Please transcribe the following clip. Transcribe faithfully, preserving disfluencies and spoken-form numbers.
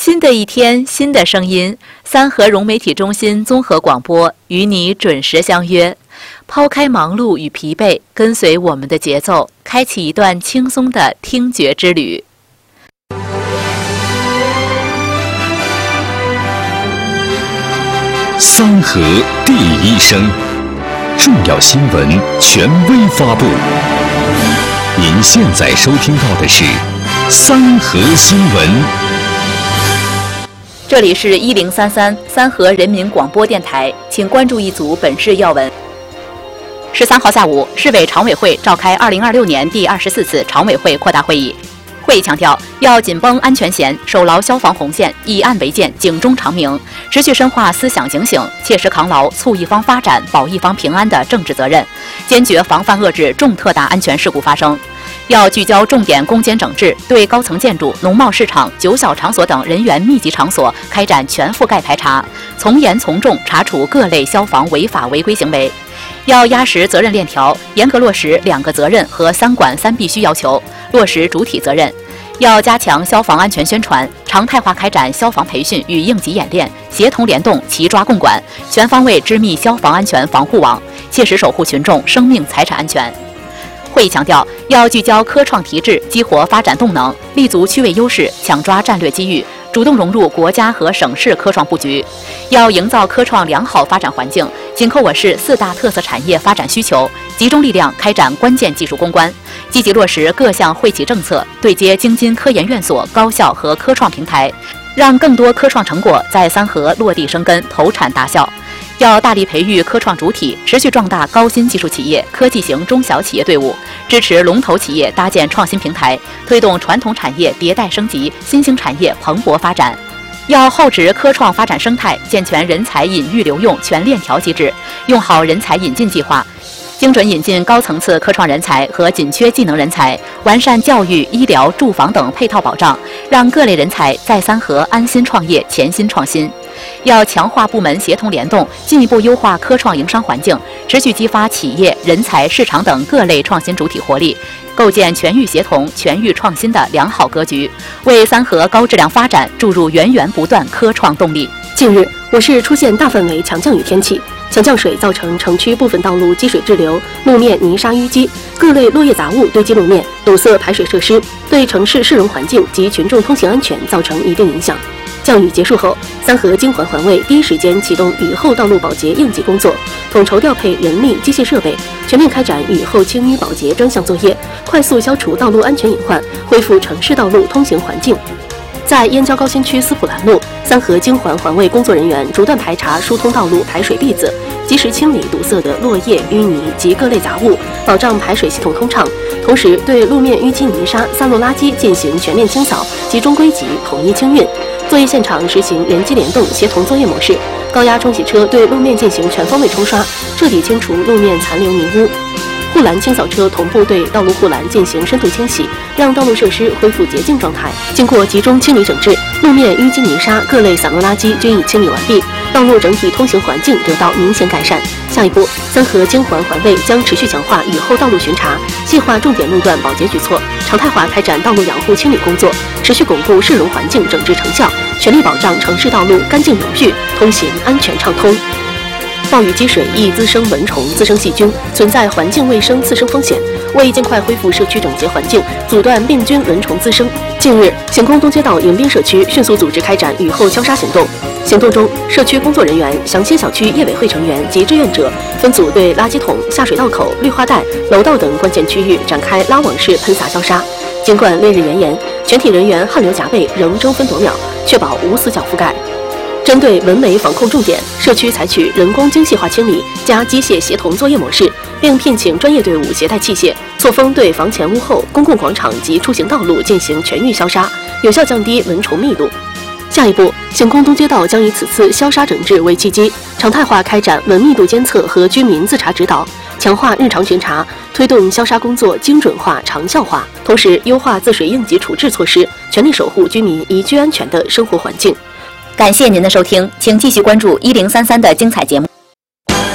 新的一天，新的声音，三河融媒体中心综合广播与你准时相约。抛开忙碌与疲惫，跟随我们的节奏，开启一段轻松的听觉之旅。 三河第一声，重要新闻权威发布。您现在收听到的是三河新闻。 这里是一零三三三河人民广播电台，请关注一组本市要闻。十三号下午，市委常委会召开二零二六年第二十四次常委会扩大会议。会议强调，要紧绷安全弦，守牢消防红线，以案为鉴，警钟长鸣，持续深化思想警醒，切实扛牢促一方发展、保一方平安的政治责任，坚决防范遏制重特大安全事故发生。要聚焦重点攻坚整治，对高层建筑、农贸市场、酒小场所等人员密集场所开展全覆盖排查，从严从重查处各类消防违法违规行为。要压实责任链条，严格落实两个责任和三管三必须要求，落实主体责任。要加强消防安全宣传，常态化开展消防培训与应急演练，协同联动，齐抓共管，全方位织密消防安全防护网，切实守护群众生命财产安全。会议强调，要聚焦科创提质，激活发展动能，立足区位优势，抢抓战略机遇，主动融入国家和省市科创布局。要营造科创良好发展环境，紧扣我市四大特色产业发展需求，集中力量开展关键技术攻关，积极落实各项惠企政策，对接京津科研院所、高校和科创平台，让更多科创成果在三河落地生根、投产达效。要大力培育科创主体，持续壮大高新技术企业、科技型中小企业队伍，支持龙头企业搭建创新平台，推动传统产业迭代升级、新兴产业蓬勃发展。要厚植科创发展生态，健全人才引育留用全链条机制，用好人才引进计划，精准引进高层次科创人才和紧缺技能人才，完善教育、医疗、住房等配套保障，让各类人才在三河安心创业、潜心创新。要强化部门协同联动，进一步优化科创营商环境，持续激发企业、人才、市场等各类创新主体活力，构建全域协同、全域创新的良好格局，为三河高质量发展注入源源不断科创动力。 近日，我市出现大范围强降雨天气，强降水造成城区部分道路积水滞留，路面泥沙淤积，各类落叶杂物堆积路面，堵塞排水设施，对城市市容环境及群众通行安全造成一定影响。降雨结束后，三河京环环卫第一时间启动雨后道路保洁应急工作，统筹调配人力、机械设备，全面开展雨后清淤保洁专项作业，快速消除道路安全隐患，恢复城市道路通行环境。在燕郊高新区思普兰路，三河京环环卫工作人员逐段排查疏通道路排水篦子，及时清理堵塞的落叶、淤泥及各类杂物，保障排水系统通畅。同时，对路面淤积泥沙、散落垃圾进行全面清扫，集中归集，统一清运。作业现场实行人机联动协同作业模式，高压冲洗车对路面进行全方位冲刷，彻底清除路面残留泥污。护栏清扫车同步对道路护栏进行深度清洗，让道路设施恢复洁净状态。经过集中清理整治，路面淤积泥沙、各类散落垃圾均已清理完毕，道路整体通行环境得到明显改善。下一步，三河京环环卫将持续强化雨后道路巡查，细化重点路段保洁举措，常态化开展道路养护清理工作，持续巩固市容环境整治成效，全力保障城市道路干净有序，通行安全畅通。暴雨积水易滋生蚊虫、滋生细菌，存在环境卫生次生风险。为尽快恢复社区整洁环境，阻断病菌蚊虫滋生，近日，行宫东街道迎宾社区迅速组织开展雨后消杀行动。行动中，社区工作人员、祥兴小区业委会成员及志愿者分组对垃圾桶、下水道口、绿化带、楼道等关键区域展开拉网式喷洒消杀。尽管烈日炎炎，全体人员汗流浃背，仍争分夺秒，确保无死角覆盖。针对蚊媒防控重点，社区采取人工精细化清理加机械协同作业模式，并聘请专业队伍携带器械，错峰对房前屋后、公共广场及出行道路进行全域消杀，有效降低蚊虫密度。下一步，行宫东街道将以此次消杀整治为契机，常态化开展蚊密度监测和居民自查指导，强化日常巡查，推动消杀工作精准化、长效化，同时优化自水应急处置措施，全力守护居民宜居安全的生活环境。 感谢您的收听，请继续关注一零三三的精彩节目。